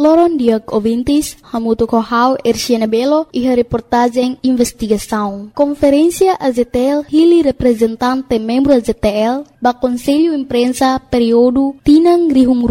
Loron diag ouvintes, hamuto ko how Erciana Belo e a reportagem investigação. Conferência AZTL hili representante membro AZTL ba Conselho Imprensa período Tinang Rihung